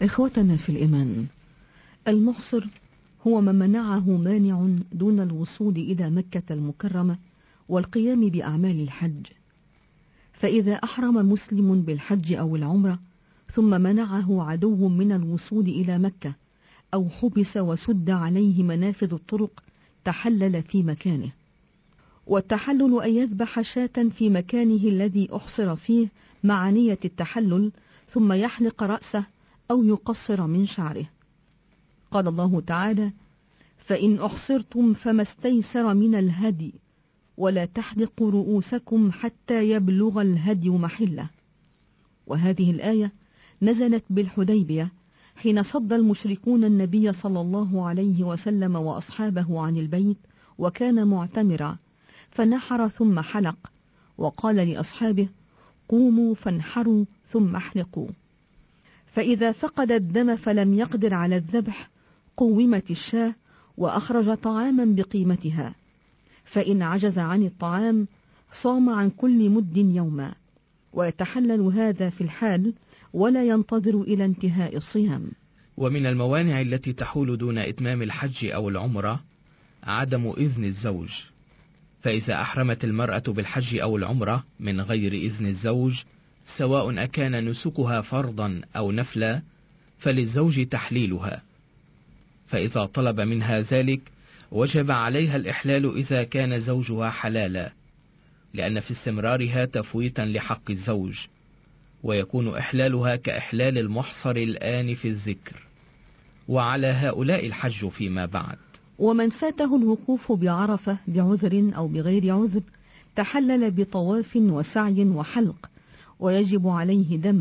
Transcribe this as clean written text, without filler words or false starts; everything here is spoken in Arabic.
إخوتنا في الإيمان، المحصر هو من منعه مانع دون الوصول إلى مكة المكرمة والقيام بأعمال الحج. فإذا أحرم مسلم بالحج أو العمرة ثم منعه عدو من الوصول إلى مكة أو حبس وسد عليه منافذ الطرق تحلل في مكانه. والتحلل أن يذبح شاة في مكانه الذي أحصر فيه مع نية التحلل ثم يحلق رأسه أو يقصر من شعره. قال الله تعالى: فإن أحصرتم فما استيسر من الهدي ولا تحلقوا رؤوسكم حتى يبلغ الهدي محله. وهذه الآية نزلت بالحديبية حين صد المشركون النبي صلى الله عليه وسلم وأصحابه عن البيت وكان معتمرا، فنحر ثم حلق، وقال لأصحابه: قوموا فانحروا ثم احلقوا. فإذا فقد الدم فلم يقدر على الذبح قومت الشاة وأخرج طعاما بقيمتها، فإن عجز عن الطعام صام عن كل مد يوما، ويتحلل هذا في الحال ولا ينتظر إلى انتهاء الصيام. ومن الموانع التي تحول دون إتمام الحج أو العمرة عدم إذن الزوج، فإذا أحرمت المرأة بالحج أو العمرة من غير إذن الزوج سواء أكان نسكها فرضا أو نفلا فللزوج تحليلها، فإذا طلب منها ذلك وجب عليها الإحلال إذا كان زوجها حلالا، لأن في استمرارها تفويتا لحق الزوج، ويكون إحلالها كإحلال المحصر الآن في الذكر، وعلى هؤلاء الحج فيما بعد. ومن فاته الوقوف بعرفة بعذر أو بغير عذر تحلل بطواف وسعي وحلق، ويجب عليه دم